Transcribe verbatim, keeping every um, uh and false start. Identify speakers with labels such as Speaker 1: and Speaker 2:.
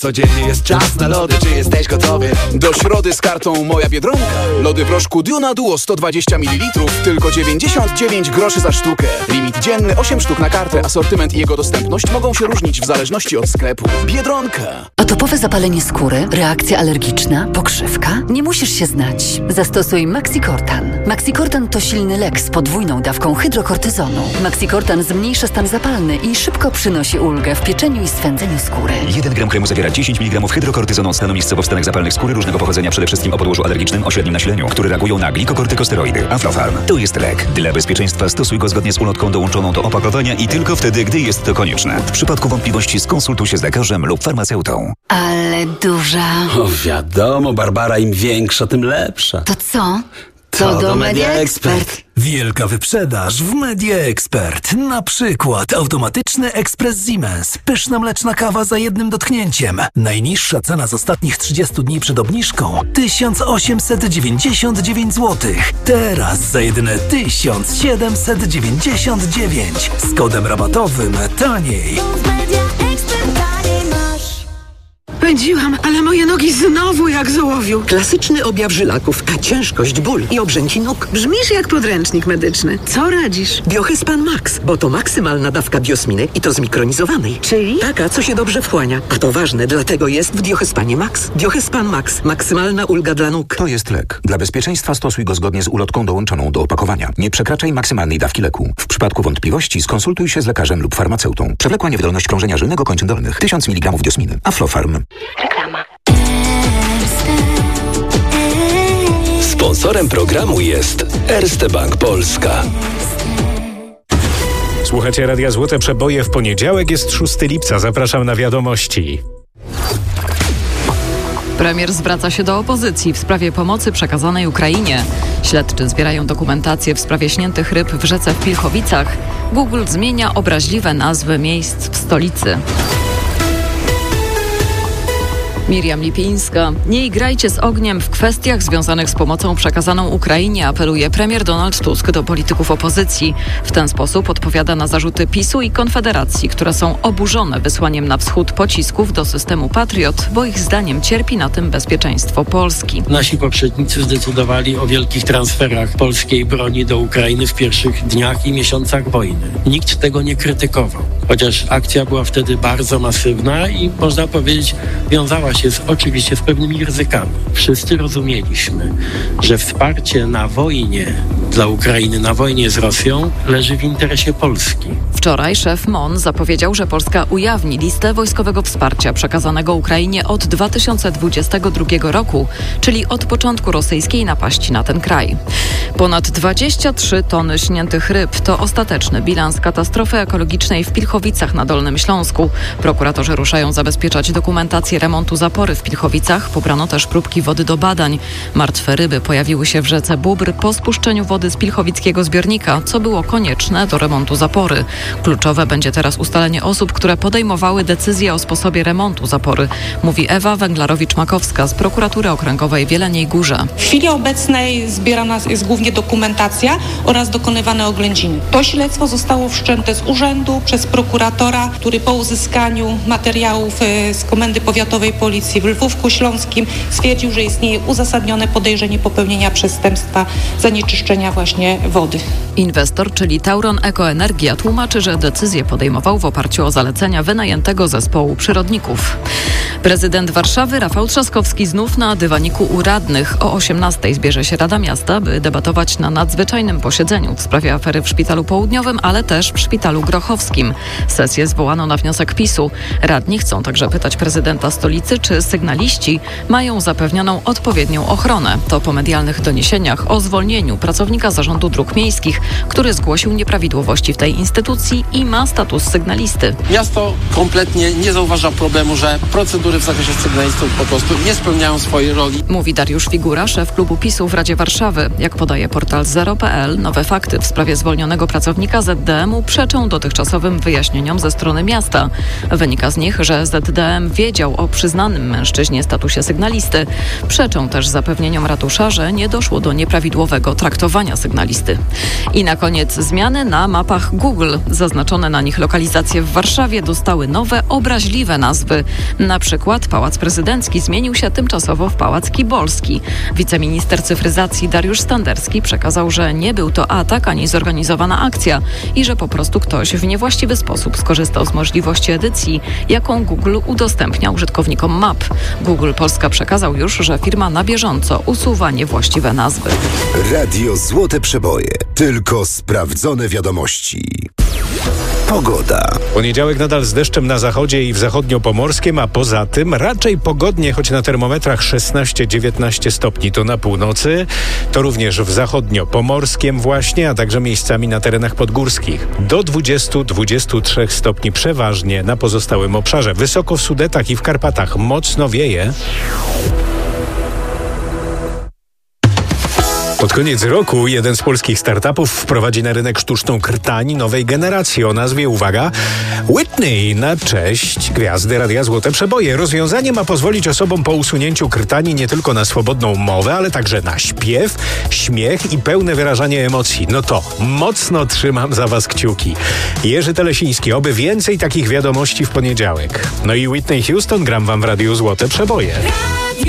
Speaker 1: Codziennie jest czas na lody, czy jesteś gotowy? Do środy z kartą Moja Biedronka. Lody proszku Duna Duo sto dwadzieścia mililitrów, tylko dziewięćdziesiąt dziewięć groszy za sztukę. Limit dzienny osiem sztuk na kartę. Asortyment i jego dostępność mogą się różnić w zależności od sklepu. Biedronka.
Speaker 2: Atopowe zapalenie skóry, reakcja alergiczna, pokrzywka? Nie musisz się znać. Zastosuj Maxicortan. Maxicortan to silny lek z podwójną dawką hydrokortyzonu. Maxicortan zmniejsza stan zapalny i szybko przynosi ulgę w pieczeniu i swędzeniu skóry.
Speaker 3: jeden gram kremu zawiera dziesięć miligramów hydrokortyzonu, stanu miejscowo w stanach zapalnych skóry różnego pochodzenia, przede wszystkim o podłożu alergicznym o średnim nasileniu, które reagują na glikokortykosteroidy. Aflofarm to jest lek. Dla bezpieczeństwa stosuj go zgodnie z ulotką dołączoną do opakowania i tylko wtedy, gdy jest to konieczne. W przypadku wątpliwości skonsultuj się z lekarzem lub farmaceutą.
Speaker 2: Ale duża.
Speaker 4: O wiadomo, Barbara, im większa, tym lepsza.
Speaker 2: To co? To, to do Media Expert.
Speaker 5: Wielka wyprzedaż w Media Expert. Na przykład automatyczny ekspres Siemens. Pyszna mleczna kawa za jednym dotknięciem. Najniższa cena z ostatnich trzydziestu dni przed obniżką tysiąc osiemset dziewięćdziesiąt dziewięć złotych. Teraz za jedyne tysiąc siedemset dziewięćdziesiąt dziewięć. Z kodem rabatowym taniej.
Speaker 6: Pędziłam, ale moje nogi znowu jak z ołowiu.
Speaker 7: Klasyczny objaw żylaków, a ciężkość, ból i obrzęki nóg.
Speaker 6: Brzmisz jak podręcznik medyczny. Co radzisz?
Speaker 7: Biohyspan Max, bo to maksymalna dawka biosminy i to zmikronizowanej.
Speaker 6: Czyli?
Speaker 7: Taka, co się dobrze wchłania. A to ważne, dlatego jest w Biohyspanie Max. Biohyspan Max. Maksymalna ulga dla nóg.
Speaker 3: To jest lek. Dla bezpieczeństwa stosuj go zgodnie z ulotką dołączoną do opakowania. Nie przekraczaj maksymalnej dawki leku. W przypadku wątpliwości skonsultuj się z lekarzem lub farmaceutą. Przewlekła niewydolność krążenia żylnego kończyn dolnych. tysiąc miligramów diosminy. Aflofarm.
Speaker 2: Reklama.
Speaker 8: Sponsorem programu jest Erste Bank Polska.
Speaker 9: Słuchacie Radia Złote Przeboje. W poniedziałek jest szóstego lipca. Zapraszam na wiadomości.
Speaker 10: Premier zwraca się do opozycji w sprawie pomocy przekazanej Ukrainie. Śledczy zbierają dokumentację w sprawie śniętych ryb w rzece w Pilchowicach. Google zmienia obraźliwe nazwy miejsc w stolicy. Miriam Lipińska. Nie igrajcie z ogniem w kwestiach związanych z pomocą przekazaną Ukrainie, apeluje premier Donald Tusk do polityków opozycji. W ten sposób odpowiada na zarzuty PiSu i Konfederacji, które są oburzone wysłaniem na wschód pocisków do systemu Patriot, bo ich zdaniem cierpi na tym bezpieczeństwo Polski.
Speaker 11: Nasi poprzednicy zdecydowali o wielkich transferach polskiej broni do Ukrainy w pierwszych dniach i miesiącach wojny. Nikt tego nie krytykował, chociaż akcja była wtedy bardzo masywna i można powiedzieć wiązała się z, oczywiście z pewnymi ryzykami. Wszyscy rozumieliśmy, że wsparcie na wojnie dla Ukrainy, na wojnie z Rosją leży w interesie Polski.
Speaker 10: Wczoraj szef M O N zapowiedział, że Polska ujawni listę wojskowego wsparcia przekazanego Ukrainie od dwa tysiące dwudziestego drugiego roku, czyli od początku rosyjskiej napaści na ten kraj. Ponad dwadzieścia trzy tony śniętych ryb to ostateczny bilans katastrofy ekologicznej w Pilchowicach na Dolnym Śląsku. Prokuratorzy ruszają zabezpieczać dokumentację remontu zapory w Pilchowicach. Pobrano też próbki wody do badań. Martwe ryby pojawiły się w rzece Bóbr po spuszczeniu wody z pilchowickiego zbiornika, co było konieczne do remontu zapory. Kluczowe będzie teraz ustalenie osób, które podejmowały decyzję o sposobie remontu zapory, mówi Ewa Węglarowicz-Makowska z Prokuratury Okręgowej w Jeleniej Górze.
Speaker 12: W chwili obecnej zbierana jest głównie dokumentacja oraz dokonywane oględziny. To śledztwo zostało wszczęte z urzędu przez prokuratora, który po uzyskaniu materiałów z Komendy Powiatowej Policji w Lwówku Śląskim stwierdził, że istnieje uzasadnione podejrzenie popełnienia przestępstwa zanieczyszczenia właśnie wody.
Speaker 10: Inwestor, czyli Tauron Ekoenergia, tłumaczy, że decyzję podejmował w oparciu o zalecenia wynajętego zespołu przyrodników. Prezydent Warszawy Rafał Trzaskowski znów na dywaniku u radnych. O osiemnastej zbierze się Rada Miasta, by debatować na nadzwyczajnym posiedzeniu w sprawie afery w Szpitalu Południowym, ale też w Szpitalu Grochowskim. Sesję zwołano na wniosek PiSu. Radni chcą także pytać prezydenta stolicy, czy sygnaliści mają zapewnioną odpowiednią ochronę. To po medialnych doniesieniach o zwolnieniu pracownika Zarządu Dróg Miejskich, który zgłosił nieprawidłowości w tej instytucji i ma status sygnalisty.
Speaker 13: Miasto kompletnie nie zauważa problemu, że procedury w zakresie sygnalistów po prostu nie spełniają swojej roli.
Speaker 10: Mówi Dariusz Figura, szef klubu PiSu w Radzie Warszawy. Jak podaje portal zero kropka pe el, nowe fakty w sprawie zwolnionego pracownika zet de emu przeczą dotychczasowym wyjaśnieniom ze strony miasta. Wynika z nich, że zet de em wiedział o przyznanym znanym mężczyźnie statusie sygnalisty. Przeczą też zapewnieniom ratusza, że nie doszło do nieprawidłowego traktowania sygnalisty. I na koniec zmiany na mapach Google. Zaznaczone na nich lokalizacje w Warszawie dostały nowe, obraźliwe nazwy. Na przykład Pałac Prezydencki zmienił się tymczasowo w Pałac Kibolski. Wiceminister cyfryzacji Dariusz Standerski przekazał, że nie był to atak ani zorganizowana akcja i że po prostu ktoś w niewłaściwy sposób skorzystał z możliwości edycji, jaką Google udostępnia użytkownikom map. Google Polska przekazał już, że firma na bieżąco usuwa niewłaściwe nazwy.
Speaker 14: Radio Złote Przeboje. Tylko sprawdzone wiadomości. Pogoda.
Speaker 9: Poniedziałek nadal z deszczem na zachodzie i w zachodniopomorskim, a poza tym raczej pogodnie, choć na termometrach szesnaście dziewiętnaście stopni to na północy, to również w zachodniopomorskim właśnie, a także miejscami na terenach podgórskich. Do dwudziestu do dwudziestu trzech stopni przeważnie na pozostałym obszarze. Wysoko w Sudetach i w Karpatach mocno wieje. Pod koniec roku jeden z polskich startupów wprowadzi na rynek sztuczną krtań nowej generacji o nazwie, uwaga, Whitney, na cześć gwiazdy Radia Złote Przeboje. Rozwiązanie ma pozwolić osobom po usunięciu krtani nie tylko na swobodną mowę, ale także na śpiew, śmiech i pełne wyrażanie emocji. No to mocno trzymam za was kciuki. Jerzy Telesiński, oby więcej takich wiadomości w poniedziałek. No i Whitney Houston gram wam w Radiu Złote Przeboje.